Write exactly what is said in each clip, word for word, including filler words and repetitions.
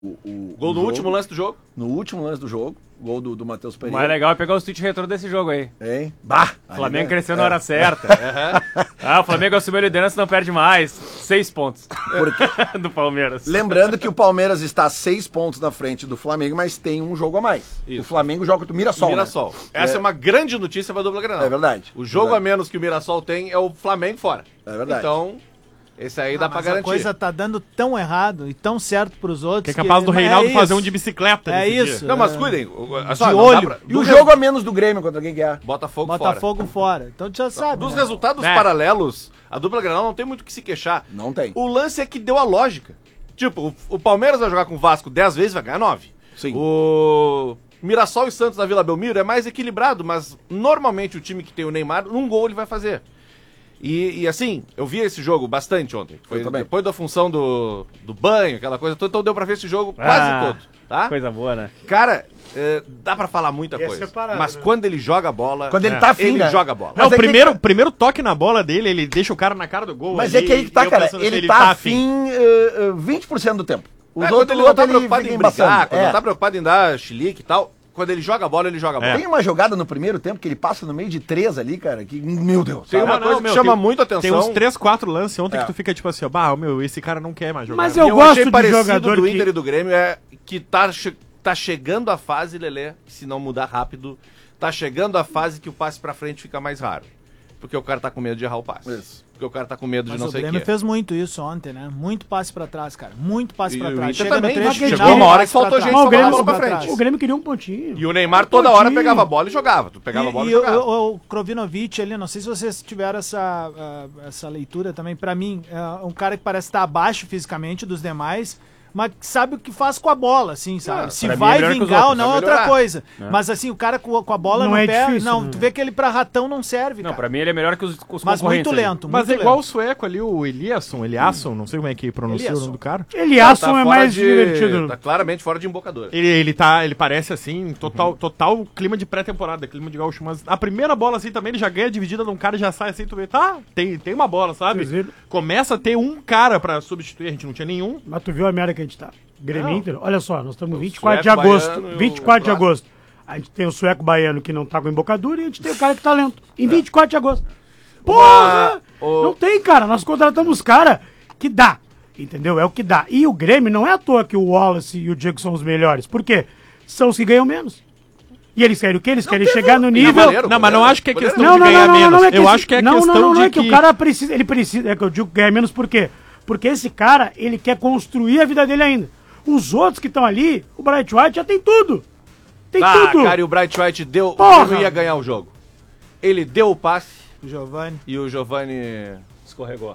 o, o Gol o no jogo, último lance do jogo. No último lance do jogo. Gol do, do Matheus O Pereira. mais legal é pegar os tweets retrô desse jogo aí. Hein? Bah! O Flamengo é, cresceu na é. hora certa. Ah, o Flamengo assumiu a liderança e não perde mais. Seis pontos. Porque... do Palmeiras. Lembrando que o Palmeiras está seis pontos na frente do Flamengo, mas tem um jogo a mais. Isso. O Flamengo joga contra o Mirassol. Mirassol. Né? Essa é... É... uma grande notícia pra dupla Grenal. É verdade. O jogo verdade. a menos que o Mirassol tem é o Flamengo fora. É verdade. Então, esse aí Ah, dá pra mas garantir. a coisa tá dando tão errado e tão certo pros outros. Que é capaz do Reinaldo é fazer isso. um de bicicleta. É nesse isso. dia. Não, mas É. cuidem. o- De só, não dá olho. pra- E do o re- jogo a menos do Grêmio contra quem que é? Botafogo, fora. Botafogo fora. Então tu já sabe. Dos né? resultados É. paralelos, a dupla Grenal não tem muito o que se queixar. Não tem. O lance é que deu a lógica. Tipo, o, o Palmeiras vai jogar com o Vasco dez vezes, vai ganhar nove. Sim. O Mirassol e Santos na Vila Belmiro é mais equilibrado, mas normalmente o time que tem o Neymar, um gol ele vai fazer. E, e assim, eu vi esse jogo bastante ontem. Foi Eu também. depois da função do, do banho, aquela coisa toda, então deu pra ver esse jogo quase Ah, todo, tá? Coisa boa, né? Cara, é, dá pra falar muita E é coisa, separado, mas né? quando ele joga a bola, Quando ele é, tá afim, ele né? joga a bola. Não, Mas o é que- primeiro, primeiro toque na bola dele, ele deixa o cara na cara do gol. Mas ali, é que aí que tá, eu cara. pensando assim, Ele, tá afim uh, uh, vinte por cento do tempo. Os É, outros quando ele não tá outros preocupado fica em brigar, embaçando. quando É. não tá preocupado em dar chilique e tal, quando ele joga a bola, ele joga a bola. Tem uma jogada no primeiro tempo que ele passa no meio de três ali, cara, que, meu Deus. Tem sabe? uma Não, coisa não, que meu, chama tem- muito atenção. Tem uns três, quatro lances ontem É. que tu fica tipo assim, ó, bah, meu, esse cara não quer mais jogar. Mas E eu, eu gosto achei de parecido jogador do que... Inter e do Grêmio é que tá, che- tá chegando a fase, Lelê, se não mudar rápido, tá chegando a fase que o passe pra frente fica mais raro. Porque o cara tá com medo de errar o passe. Isso. Porque o cara tá com medo de Mas não o sei o Grêmio que. fez muito isso ontem, né? Muito passe pra trás, cara. Muito passe E pra o trás. Inter Chega também, no trecho chegou final, uma hora passe que faltou pra gente trás. pra botar a bola pra Passe frente. O Grêmio queria um pontinho. E o Neymar toda Um hora pontinho. pegava a bola e jogava. Tu pegava a bola e, E, e jogava. o, o, o Krovinovic ali, não sei se vocês tiveram essa, ah, essa leitura também. Pra mim, é um cara que parece estar abaixo fisicamente dos demais, mas que sabe o que faz com a bola, assim, sabe? Ah, se pra mim vai é melhor que os vingar ou outros, não é vai outra melhorar. coisa. Mas assim, o cara com, com a bola Não no é pé, difícil, não, né? tu vê que ele pra ratão não serve, Não, cara. pra mim ele é melhor que os, os Mas concorrentes. muito ali. lento, Mas muito é igual o lento. sueco ali, o Eliasson, Eliasson, não sei como é que pronuncia Eliasson. o nome do cara. Eliasson Tá é fora mais de- divertido. Tá claramente fora de embocador. Ele, ele tá, ele parece assim, total, total clima de pré-temporada, clima de gaúcho, mas a primeira bola assim também, ele já ganha dividida de um cara e já sai assim, tu vê, tá, tem, tem uma bola, sabe? Vocês viram? Começa a ter um cara pra substituir, a gente não tinha nenhum. Mas tu viu a merda que a gente tá. Grêmio Não. Inter, olha só, nós estamos O vinte e quatro de sueco agosto. baiano e o vinte e quatro de próximo. agosto. A gente tem o sueco baiano que não tá com embocadura e a gente tem o cara que tá lento. Em vinte e quatro de agosto. Porra! o- Não tem, cara. Nós contratamos cara que dá. Entendeu? É o que dá. E o Grêmio não é à toa que o Wallace e o Diego são os melhores. Por quê? São os que ganham menos. E eles querem o quê? Eles querem chegar no nível. goleiro, Não, mas não acho que é goleiro. questão Não, de não, ganhar não, não, menos. não, é que Eu esse- acho que é não, questão não, não, de não, é que o cara precisa, ele precisa, é que eu digo ganhar menos por quê? Porque esse cara, ele quer construir a vida dele ainda. Os outros que estão ali, o Bright White já tem tudo. Tem Ah, tudo. cara, e o Bright White deu. Porra! O Grêmio ia ganhar o jogo. Ele deu o passe Giovani. e o Giovani. Escorregou.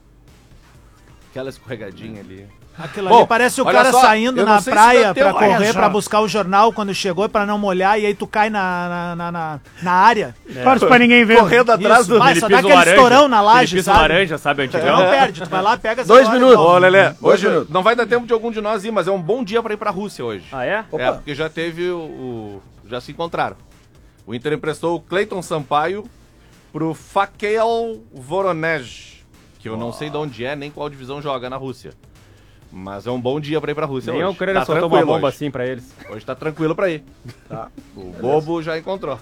Aquela escorregadinha ali. Aquilo Bom, ali parece o olha cara só, saindo eu não na sei se praia dá pra tempo. Olha correr, só. pra buscar o jornal quando chegou, pra não molhar, e aí tu cai na, na, na, na, na área. Torce pra ninguém ver. Correndo atrás Isso, do. vai, Ele só pisa dá o aquele laranja, estourão na ele laje, pisa o sabe? laranja, sabe, Tu não antigão? perde, tu vai lá, pega essa Dois bola e minutos. volta. Ô, Lelê, Dois hoje minutos. não vai dar tempo de algum de nós ir, mas é um bom dia pra ir pra Rússia hoje. Ah, é? Opa. É, porque já teve o, o- já se encontraram. O Inter emprestou o Cleiton Sampaio pro Fakel Voronezh, que eu não sei de onde é, nem qual divisão joga na Rússia. Mas é um bom dia pra ir pra Rússia Nem hoje. a Ucrânia Tá soltou uma tranquilo bomba hoje. assim pra eles. Hoje tá tranquilo pra ir. Tá. O Bobo já encontrou.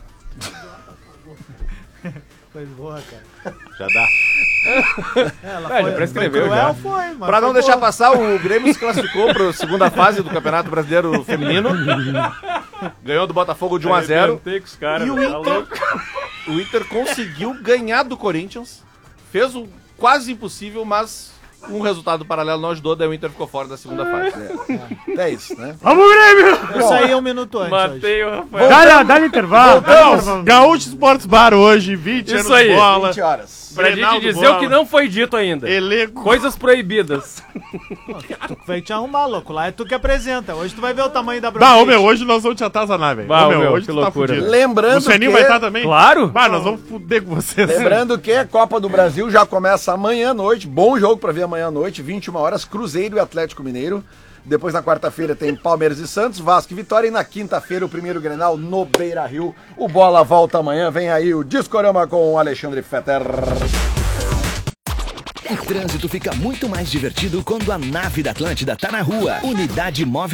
Coisa boa, cara. Já dá. Ela É, já prescreveu, foi cruel, já. foi, mas Pra não foi deixar boa. passar, o Grêmio se classificou pra segunda fase do Campeonato Brasileiro Feminino. Ganhou do Botafogo de um a zero. Arrebentei com os caras, E o meu, tá Inter, louco. o Inter conseguiu ganhar do Corinthians. Fez o quase impossível, mas um resultado paralelo não ajudou, daí o Inter ficou fora da segunda fase. É isso, né? Vamos, Grêmio! Eu saí um minuto antes hoje. Matei o Rafael. Dá-lhe dá-lhe intervalo. dá-lhe Não, intervalo. Gaúcho Sports Bar hoje, vinte Isso anos aí. de bola. vinte horas. Pra Reinaldo gente dizer Bola. o que não foi dito ainda. Elenco. Coisas proibidas. Tu vai te arrumar, louco. Lá é tu que apresenta. Hoje tu vai ver o tamanho da Bah, ô meu, hoje nós vamos te atazanar, velho. Bah, Ô, meu, meu, hoje que tu tá loucura. fudido. Lembrando O Seninho que... vai estar também? Claro. Bah, nós vamos fuder com vocês. Lembrando que a Copa do Brasil já começa amanhã à noite. Bom jogo pra ver amanhã à noite, vinte e uma horas, Cruzeiro e Atlético Mineiro. Depois na quarta-feira tem Palmeiras e Santos, Vasco e Vitória. E na quinta-feira o primeiro Grenal no Beira-Rio. O Bola volta amanhã. Vem aí o Discorama com o Alexandre Fetter. O trânsito fica muito mais divertido quando a nave da Atlântida tá na rua. Unidade Móvel